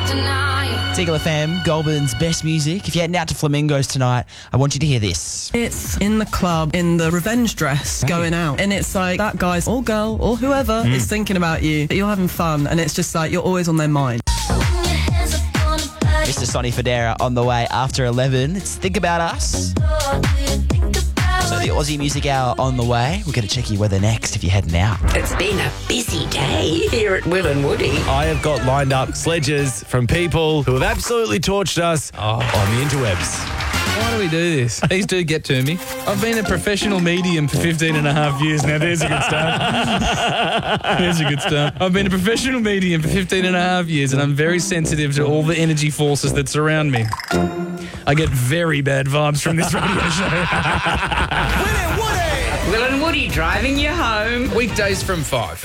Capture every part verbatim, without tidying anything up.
It's Eagle F M, Goulburn's best music. If you're heading out to Flamingos tonight, I want you to hear this. It's in the club, in the revenge dress, Right. going out. And it's like that guy's, or girl, or whoever Mm. is thinking about you, that you're having fun. And it's just like, you're always on their mind. Mister Sonny Fodera on the way after eleven. It's Think About Us. So the Aussie Music Hour on the way. We're going to check your weather next if you're heading out. It's been a busy day here at Will and Woody. I have got lined up sledges from people who have absolutely torched us on the interwebs. Why do we do this? These do get to me. I've been a professional medium for fifteen and a half years now. There's a good start. There's a good start. I've been a professional medium for fifteen and a half years, and I'm very sensitive to all the energy forces that surround me. I get very bad vibes from this radio show. Will and Woody driving you home. Weekdays from five.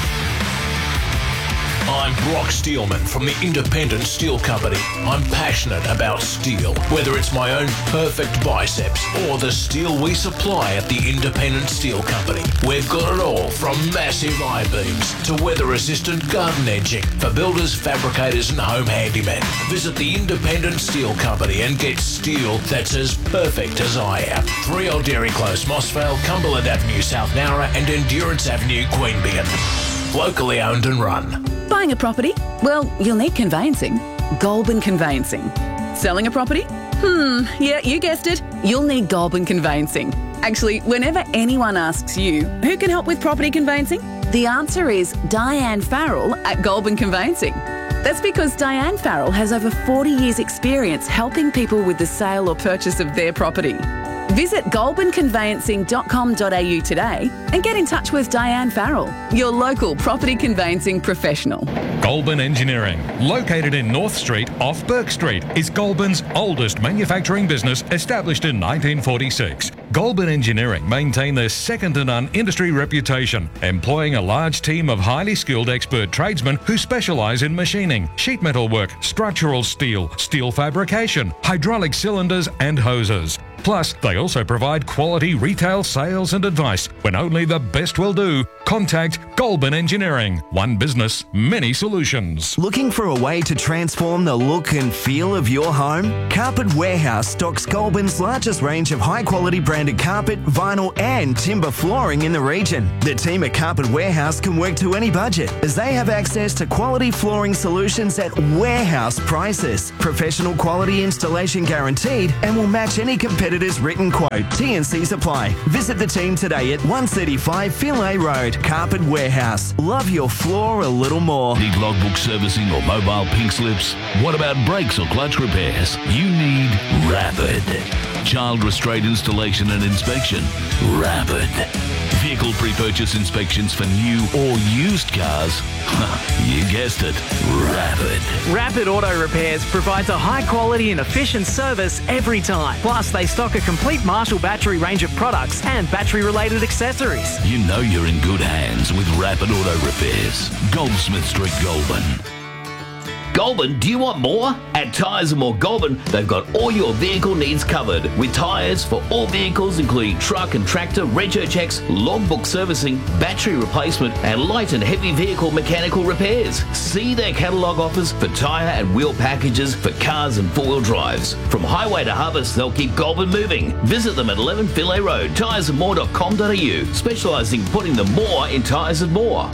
I'm Brock Steelman from the Independent Steel Company. I'm passionate about steel, whether it's my own perfect biceps or the steel we supply at the Independent Steel Company. We've got it all from massive I-beams to weather-resistant garden edging for builders, fabricators and home handymen. Visit the Independent Steel Company and get steel that's as perfect as I am. three Old Dairy Close, Mossvale, Cumberland Avenue, South Nowra and Endurance Avenue, Queanbeyan. Locally owned and run. Buying a property? Well, you'll need conveyancing. Goulburn Conveyancing. Selling a property? Hmm, yeah, you guessed it. You'll need Goulburn Conveyancing. Actually, whenever anyone asks you, who can help with property conveyancing? The answer is Diane Farrell at Goulburn Conveyancing. That's because Diane Farrell has over forty years' experience helping people with the sale or purchase of their property. Visit goulburn conveyancing dot com dot a u today and get in touch with Diane Farrell, your local property conveyancing professional. Goulburn Engineering, located in North Street off Burke Street, is Goulburn's oldest manufacturing business, established in nineteen forty-six. Goulburn Engineering maintain their second-to-none industry reputation, employing a large team of highly skilled expert tradesmen who specialise in machining, sheet metal work, structural steel, steel fabrication, hydraulic cylinders and hoses. Plus, they also provide quality retail sales and advice. When only the best will do, contact Goulburn Engineering. One business, many solutions. Looking for a way to transform the look and feel of your home? Carpet Warehouse stocks Goulburn's largest range of high-quality branded carpet, vinyl and timber flooring in the region. The team at Carpet Warehouse can work to any budget, as they have access to quality flooring solutions at warehouse prices. Professional quality installation guaranteed and will match any competitor's written quote. T and C's apply. Visit the team today at one thirty-five Philae Road. Carpet Warehouse. Love your floor a little more. Need logbook servicing or mobile pink slips? What about brakes or clutch repairs? You need Rapid. Child restraint installation and inspection? Rapid. Vehicle pre-purchase inspections for new or used cars? You guessed it, Rapid. Rapid Auto Repairs provides a high quality and efficient service every time. Plus, they stock a complete Marshall battery range of products and battery-related accessories. You know you're in good hands with Rapid Auto Repairs. Goldsmith Street, Goulburn. Goulburn, do you want more? At Tyres and More Goulburn, they've got all your vehicle needs covered, with tyres for all vehicles including truck and tractor, rego checks, logbook servicing, battery replacement and light and heavy vehicle mechanical repairs. See their catalogue offers for tyre and wheel packages for cars and four-wheel drives. From highway to harvest, they'll keep Goulburn moving. Visit them at eleven Philae Road, tyres and more dot com dot a u, specialising in putting the more in tyres and more.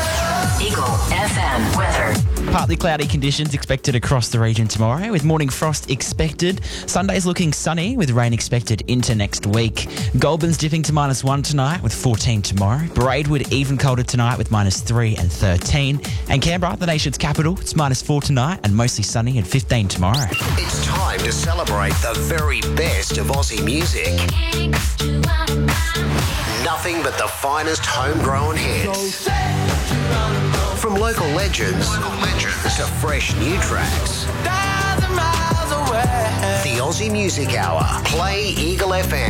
Eagle F M weather. Partly cloudy conditions expected across the region tomorrow, with morning frost expected. Sunday's looking sunny, with rain expected into next week. Goulburn's dipping to minus one tonight, with fourteen tomorrow. Braidwood even colder tonight, with minus three and thirteen. And Canberra, the nation's capital, it's minus four tonight and mostly sunny and fifteen tomorrow. It's time to celebrate the very best of Aussie music. Nothing but the finest homegrown hits. From local legends, local legends to fresh new tracks. The Aussie Music Hour. Play Eagle F M.